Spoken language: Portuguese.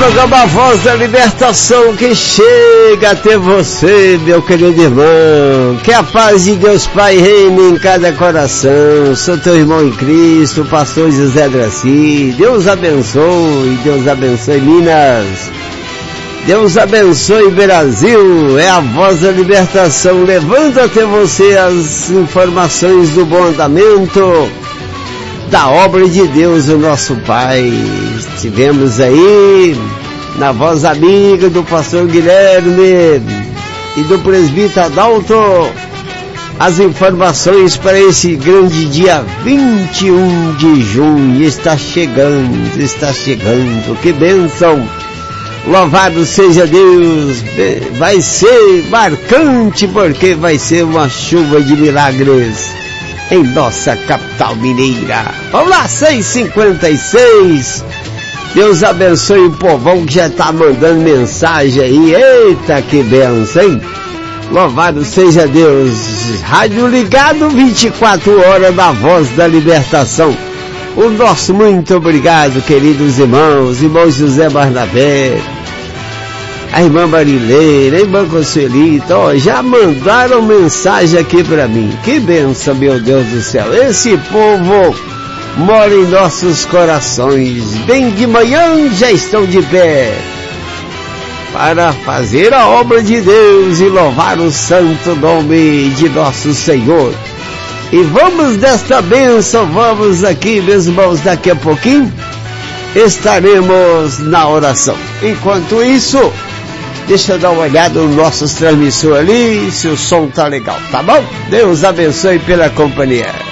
programa Voz da Libertação que chega até você, meu querido irmão. Que a paz de Deus Pai reine em cada coração. Sou teu irmão em Cristo, pastor José Graci. Deus abençoe Minas. Deus abençoe Brasil. É a Voz da Libertação levando até você as informações do bom andamento da obra de Deus, o nosso Pai. Estivemos aí na voz amiga do pastor Guilherme e do presbítero Adalto as informações para esse grande dia 21 de junho. Está chegando, que bênção! Louvado seja Deus! Vai ser marcante porque vai ser uma chuva de milagres em nossa capital mineira. Vamos lá, 6h56. Deus abençoe o povão que já está mandando mensagem aí. Eita, que benção, hein? Louvado seja Deus. Rádio ligado 24 horas da Voz da Libertação. O nosso muito obrigado, queridos irmãos José Barnabé, a irmã Marileira, a irmã Consuelita, já mandaram mensagem aqui para mim. Que benção, meu Deus do céu. Esse povo mora em nossos corações. Bem de manhã já estão de pé para fazer a obra de Deus e louvar o santo nome de nosso Senhor. E vamos desta bênção, vamos aqui, meus irmãos, daqui a pouquinho estaremos na oração. Enquanto isso, deixa eu dar uma olhada no nosso transmissor ali, se o som tá legal, tá bom? Deus abençoe pela companhia.